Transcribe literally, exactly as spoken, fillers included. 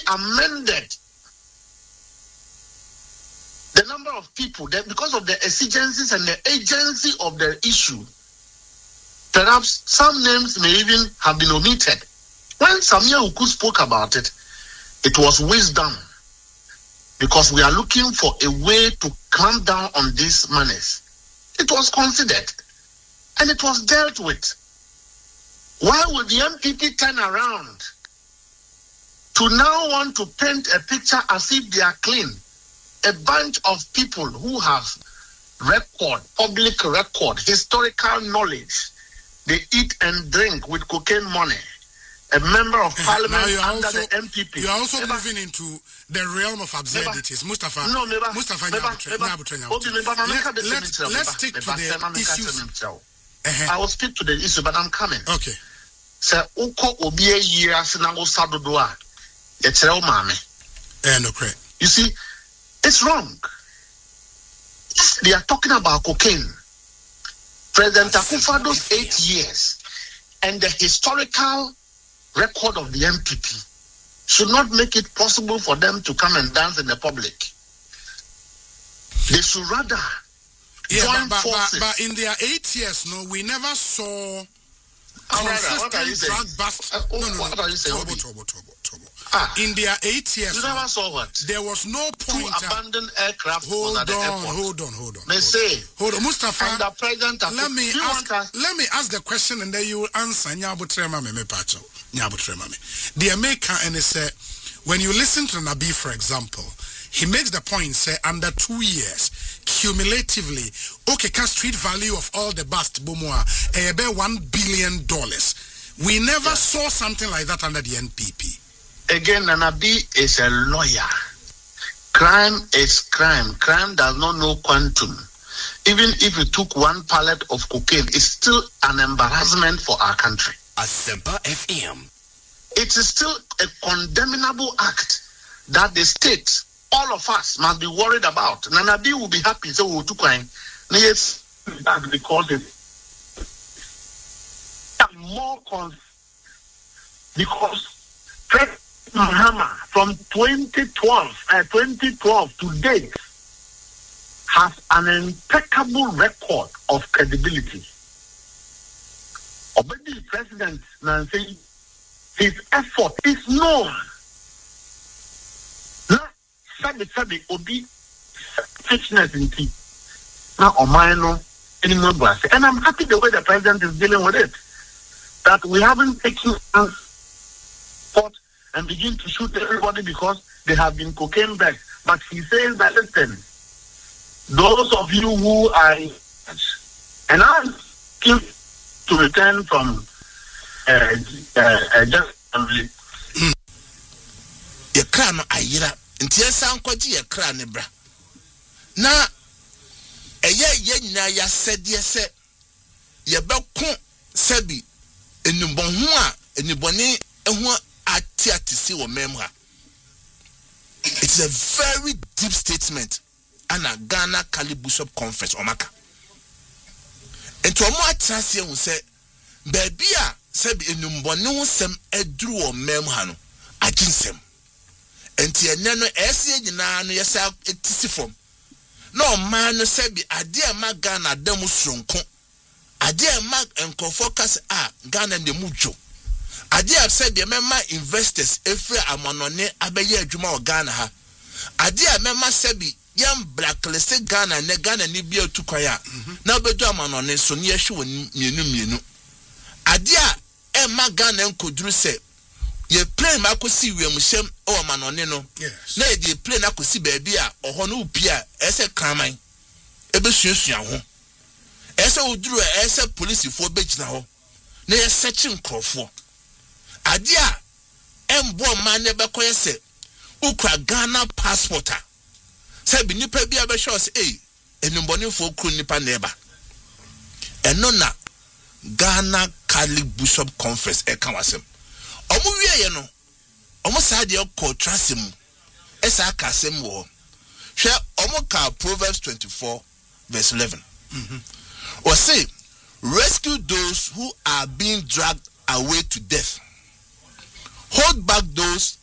amended the number of people that, because of the exigencies and the agency of the issue, perhaps some names may even have been omitted. When Samia Uku spoke about it, it was wisdom, because we are looking for a way to clamp down on these manners. It was considered and it was dealt with. Why would the M P P turn around to now want to paint a picture as if they are clean? A bunch of people who have record, public record, historical knowledge, they eat and drink with cocaine money. A member of parliament under also, the M P P. You are also Eba, moving into the realm of absurdities. Eba, Mustafa, no, Eba, Mustafa, Eba, Eba, Eba, Let, let's, let's stick to the issues. Uh-huh. I will speak to the issue, but I'm coming. Okay. Sir, Uko Obie year Sinago Sadodoa. It's real mommy. And okay. You see, it's wrong. They are talking about cocaine. President Akufo-Addo's eight years and the historical record of the M P P should not make it possible for them to come and dance in the public. They should rather yeah, join but, but, forces. But, but in their eight years, no, we never saw consistent drug bust. Uh, oh, no, no, no. What are you saying? Trouble, trouble, trouble, trouble. Ah, in their eight years, you never saw what? There was no point. Two abandoned aircraft. Hold at the on, airport. hold on, hold on. They hold say, on. hold on, Mustafa. And the president. Let me you ask. Want let me ask the question, and then you will answer. Nyabutrema me me pacho. Nyabutrema me. The American and they say, when you listen to Nabi, for example, he makes the point say under two years, cumulatively, okay, can street value of all the bust Bomoa eh, about one billion dollars. We never yeah. saw something like that under the N P P. Again, Nanabi is a lawyer. Crime is crime. Crime does not know quantum. Even if you took one pallet of cocaine, it's still an embarrassment for our country. Asempa F M. It is still a condemnable act that the state, all of us, must be worried about. Nanabi will be happy, so we'll do crime. Yes, because it's more con- because President Mahama from twenty twelve, uh, twenty twelve to date has an impeccable record of credibility. Obedi President Nancy, his effort is known. Now, sabi sabi obi fitness in tea. Now, Omaino, and I'm happy the way the president is dealing with it. That we haven't taken spot and begin to shoot everybody because they have been cocaine bags. But he says that, listen, those of you who are, and I'm still to return from uh, uh, uh, just family. Your crown, Ayira, and Tiasan Koji, your crown, Nebra. Now, a year, ya said, yes, sir, your balcon, Sebi. Enubonhua enubone ehua ati ati si wo memha. It's a very deep statement and a Ghana Kali Bishop Conference omaka. Ento omo atrase hu se baby a se bi enubone hu sem eduru wo memha no aginsem. Enti ene no ese nyina no yesa etisi fom. No man no se bi ade e ma Ghana damu sonko. Adia mag and focus a Ghana de mucho. Adia said the member investors every amanone abeye adwuma o Ghana ha. Adia member sebi yam blacklist Ghana ne Ghana ni bia tukwaya. Na bedu amanone so ne yehwe mienu mienu. Adia e ma Ghana nkoduru se ye plane makosi wiemhyem o amanone no. Yes. Na ye de plane akosi baabi a oho no upia ese kraman. Ebe suasua ho. Ese uduru ese police for begina ho na ye searching crofo ade a embo man ne bekoye se ukra Ghana passport a se bi nipa bia be show se eh enumboni fo kru nipa na eba eno na Ghana Catholic Bishop Conference e kan wasem omo wieye no omo sa de ko trasem esa akasem wo hwe omo ka Proverbs twenty-four verse eleven. Mhm. Or say, rescue those who are being dragged away to death. Hold back those